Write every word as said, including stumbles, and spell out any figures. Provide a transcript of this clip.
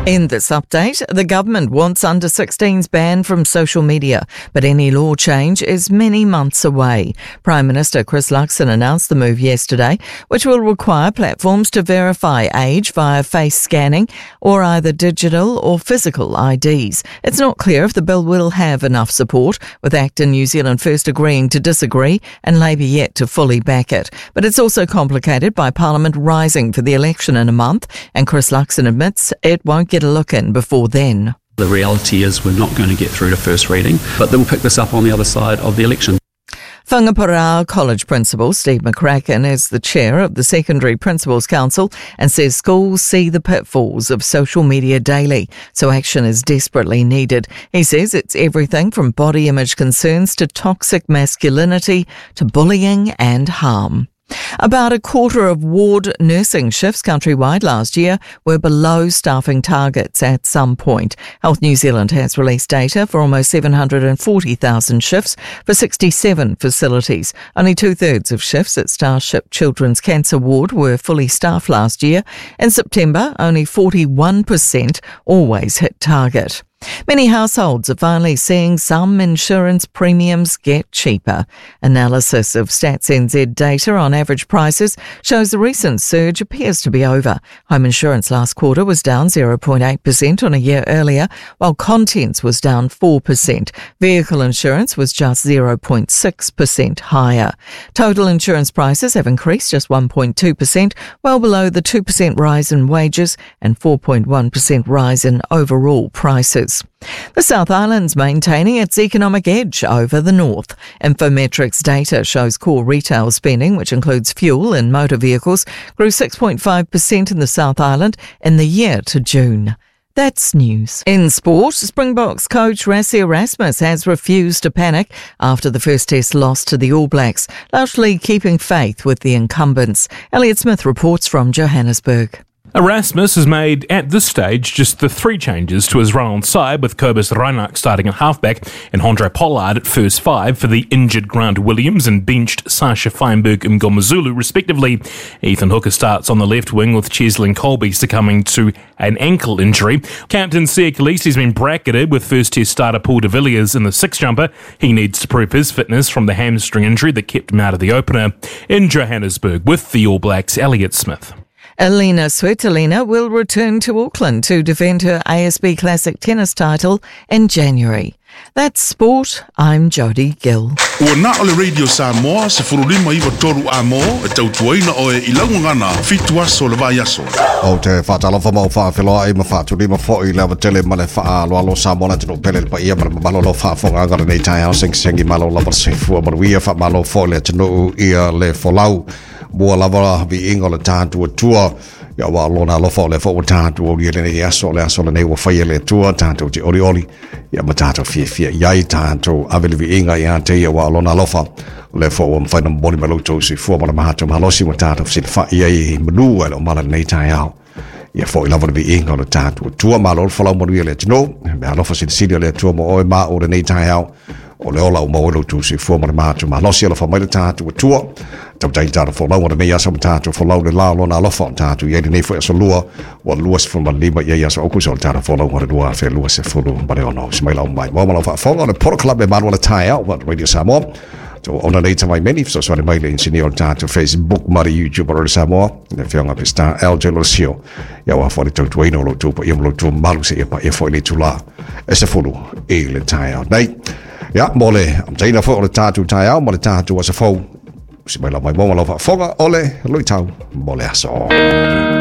In this update, the government wants under sixteens banned from social media, but any law change is many months away. Prime Minister Chris Luxon announced the move yesterday, which will require platforms to verify age via face scanning or either digital or physical I Ds. It's not clear if the bill will have enough support, with ACT and New Zealand First agreeing to disagree and Labour yet to fully back it. But it's also complicated by Parliament rising for the election in a month, and Chris Luxon admits it won't get a look in before then. The reality is we're not going to get through to first reading, but then we'll pick this up on the other side of the election. Whangaparao College Principal Steve McCracken is the chair of the Secondary Principals Council and says schools see the pitfalls of social media daily, so action is desperately needed. He says it's everything from body image concerns to toxic masculinity to bullying and harm. About a quarter of ward nursing shifts countrywide last year were below staffing targets at some point. Health New Zealand has released data for almost seven hundred forty thousand shifts for sixty-seven facilities. Only two-thirds of shifts at Starship Children's Cancer Ward were fully staffed last year. In September, only forty-one percent always hit target. Many households are finally seeing some insurance premiums get cheaper. Analysis of Stats N Z data on average prices shows the recent surge appears to be over. Home insurance last quarter was down zero point eight percent on a year earlier, while contents was down four percent. Vehicle insurance was just zero point six percent higher. Total insurance prices have increased just one point two percent, well below the two percent rise in wages and four point one percent rise in overall prices. The South Island's maintaining its economic edge over the North. Infometrics data shows core retail spending, which includes fuel and motor vehicles, grew six point five percent in the South Island in the year to June. That's news. In sport, Springboks coach Rassie Erasmus has refused to panic after the first test loss to the All Blacks, largely keeping faith with the incumbents. Elliot Smith reports from Johannesburg. Erasmus has made, at this stage, just the three changes to his run-on side, with Kobus Reinach starting at halfback and Handré Pollard at first five for the injured Grant Williams and benched Sasha Feinberg and Ngomazulu, respectively. Ethan Hooker starts on the left wing, with Cheslin Colby succumbing to an ankle injury. Captain Siya Kolisi has been bracketed, with first test starter Paul de Villiers in the six-jumper. He needs to prove his fitness from the hamstring injury that kept him out of the opener. In Johannesburg, with the All Blacks, Elliot Smith. Elina Svitolina will return to Auckland to defend her A S B Classic tennis title in January. That's sport. I'm Jodie Gill. Ua na ole Radio Samoa se furulima iwa toru amo e tautuaina o e ilaungana fitu aso le vai aso. O te whatalofa mau whaafiloa i ma whaatulima fōi lewa tele ma le whaaloa lo Samoa na tino pele pa ia ma malo lo whaafonga angara nei tai hao sing singi malo lava sefua maruia wha malo fōi le tino ia le folau. Mua lava vi ingo le tātua tua. Ia wa lona lofa o le fo tātua o lia le aso le aso le nei wa whaia le tua tātua te ori ori. Ia ma tātua fia fia iai tātua avele vi inga ia te ia wa lona lofa le fo o mwhaina mbori maluto si fua mana mahatu mahalosi wa tātua si le wha iai manua le o mala nei tai au. Ia fo i lava le vi inga o le tātua tua ma lo whalau manuia le tino. Mea lofa si le sidi le tua mo oe ma o le nei tai au. O le ola o mawelo tu si fua mana mahatu mahalosi ala wha mai le tātua tua. Tau tai tāra wholau ana nei asa tātua wholau le lao lona alofa o tātua iei nei fwoi asa lua wa lua se whuma lima iei asa oku sa o tāra wholau ana lua whea lua se whulu mare ono si mai lau mai mo malau whafonga o le Poro Club e manuala tai au wa Radio Samoa so ona nei tamai meni so so mai le insini o tātua Facebook mari YouTube o le Samoa le whionga pe star L J Losio ia wa whare tau tuaino lo tupa ia lo tu malu se ia pa ia whoi le tula e se whulu e le tai au nei ia mo le am taina whoi o le tātua tai au mo le tātua sa whou si mai la mai mo la fonga ole lui tau mo le aso.